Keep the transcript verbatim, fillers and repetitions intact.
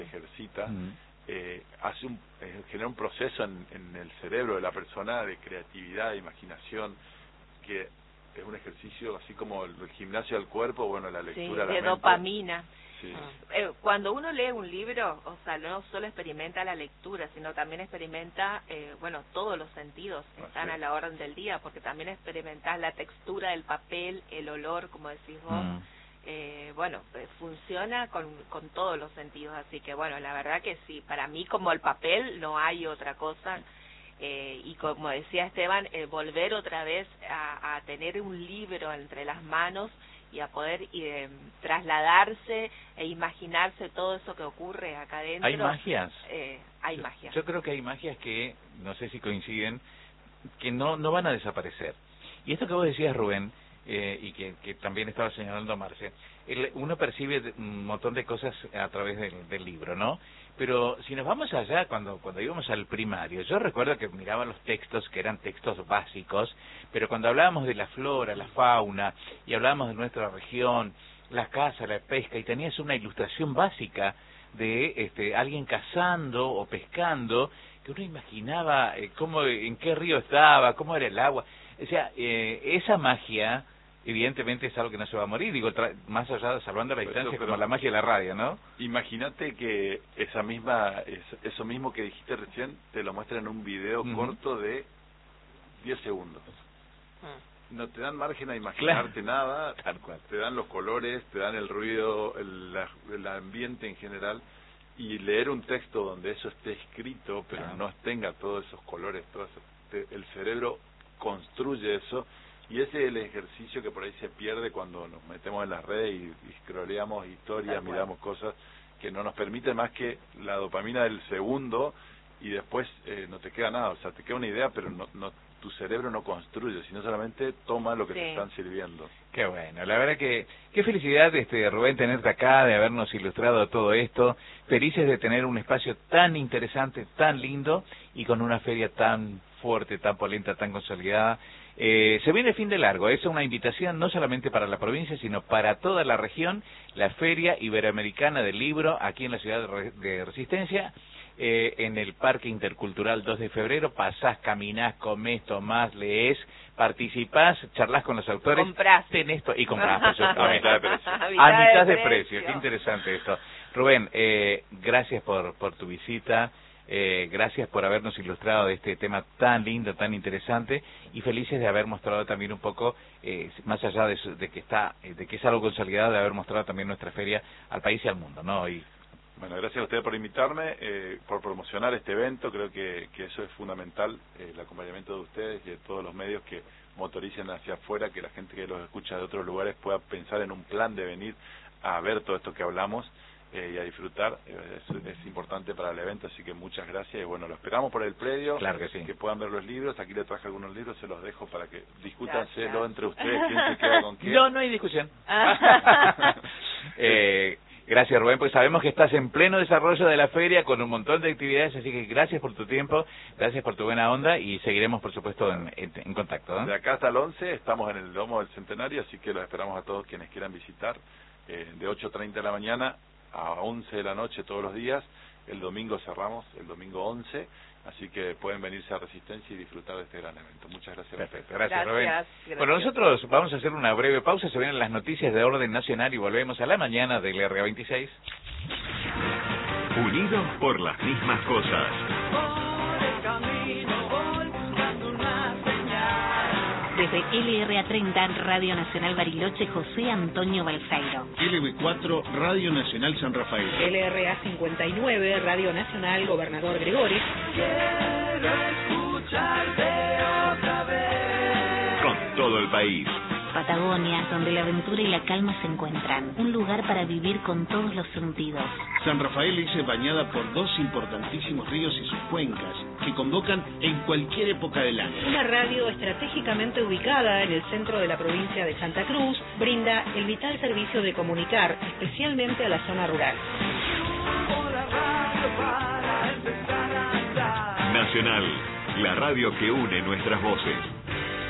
ejercita, Mm. eh, hace un, eh, genera un proceso en, en el cerebro de la persona de creatividad, de imaginación, que es un ejercicio así como el, el gimnasio del cuerpo, bueno, la lectura Sí, de la de mente. dopamina. Sí. Eh, cuando uno lee un libro, o sea, no solo experimenta la lectura, sino también experimenta, eh, bueno, todos los sentidos están Así a la orden del día, porque también experimentás la textura del papel, el olor, como decís vos. Mm. Eh, bueno, eh, funciona con, con todos los sentidos, así que bueno, la verdad que sí, para mí como el papel no hay otra cosa. Eh, y como decía Esteban, eh, volver otra vez a, a tener un libro entre las manos y a poder eh, trasladarse e imaginarse todo eso que ocurre acá adentro. ¿Hay magias? Eh, hay yo, magias. Yo creo que hay magias que, no sé si coinciden, que no no van a desaparecer. Y esto que vos decías, Rubén, eh, y que, que también estaba señalando Marce, el, uno percibe un montón de cosas a través del, del libro, ¿no? Pero si nos vamos allá, cuando cuando íbamos al primario, yo recuerdo que miraba los textos, que eran textos básicos, pero cuando hablábamos de la flora, la fauna, y hablábamos de nuestra región, la caza, la pesca, y tenías una ilustración básica de este alguien cazando o pescando, que uno imaginaba eh, cómo, en qué río estaba, cómo era el agua. O sea, eh, esa magia, evidentemente es algo que no se va a morir, digo, tra más allá de salvando la distancia, Pero, como la magia de la radio, ¿no? Imagínate que esa misma, eso mismo que dijiste recién, te lo muestran en un video Uh-huh. corto de diez segundos. Mm. No te dan margen a imaginarte Claro. nada, Tal cual. te dan los colores, te dan el ruido, el, la, el ambiente en general, y leer un texto donde eso esté escrito, pero Claro. no tenga todos esos colores, todo eso, te, el cerebro construye eso, y ese es el ejercicio que por ahí se pierde cuando nos metemos en las redes y, y scrolleamos historias, miramos cosas que no nos permiten más que la dopamina del segundo, y después eh, no te queda nada, o sea, te queda una idea, pero no, no tu cerebro no construye, sino solamente toma lo que Sí. te están sirviendo. Qué bueno, la verdad que qué felicidad, este Rubén, tenerte acá, de habernos ilustrado todo esto, felices de tener un espacio tan interesante, tan lindo, y con una feria tan fuerte, tan polenta, tan consolidada. Eh, se viene el fin de largo, es una invitación no solamente para la provincia, sino para toda la región, la Feria Iberoamericana del Libro, aquí en la ciudad de, Re de Resistencia, eh, en el Parque Intercultural dos de febrero, pasás, caminás, comés, tomás, leés, participás, charlás con los autores, Comprás. tenés to y comprás, por supuesto, A mitad de precio. A a mitad de mitad de precio. precio, qué interesante esto. Rubén, eh, gracias por, por tu visita. Eh, gracias por habernos ilustrado de este tema tan lindo, tan interesante, y felices de haber mostrado también un poco, eh, más allá de, su, de que está, de que es algo consolidado, de haber mostrado también nuestra feria al país y al mundo, ¿no? Y Bueno, gracias a ustedes por invitarme, eh, por promocionar este evento. Creo que, que eso es fundamental, eh, el acompañamiento de ustedes y de todos los medios que motoricen hacia afuera, que la gente que los escucha de otros lugares pueda pensar en un plan de venir a ver todo esto que hablamos eh, y a disfrutar. Eh, es, es importante para el evento, así que muchas gracias. Y bueno, lo esperamos por el predio, claro que sí. que puedan ver los libros. Aquí les traje algunos libros, se los dejo para que discútanselo Gracias. entre ustedes, quién se queda con quién. No, no hay discusión. eh, Gracias, Rubén, porque sabemos que estás en pleno desarrollo de la feria con un montón de actividades, así que gracias por tu tiempo, gracias por tu buena onda, y seguiremos, por supuesto, en, en, en contacto, ¿no? De acá hasta el once estamos en el Domo del Centenario, así que los esperamos a todos quienes quieran visitar, eh, de ocho treinta de la mañana a once de la noche todos los días. El domingo cerramos, el domingo once, así que pueden venirse a Resistencia y disfrutar de este gran evento. Muchas gracias. Perfecto, gracias, Gracias, Rubén. gracias. Bueno, nosotros vamos a hacer una breve pausa, se vienen las noticias de orden nacional y volvemos a la mañana del R veintiséis. Unidos por las mismas cosas. Desde L R A treinta, Radio Nacional Bariloche, José Antonio Balseiro. L B cuatro, Radio Nacional San Rafael. L R A cincuenta y nueve, Radio Nacional Gobernador Gregori. Quiero escucharte otra vez. Con todo el país. Patagonia, donde la aventura y la calma se encuentran. Un lugar para vivir con todos los sentidos. San Rafael es bañada por dos importantísimos ríos y sus cuencas, que convocan en cualquier época del año. Una radio estratégicamente ubicada en el centro de la provincia de Santa Cruz, brinda el vital servicio de comunicar, especialmente a la zona rural. Nacional, la radio que une nuestras voces.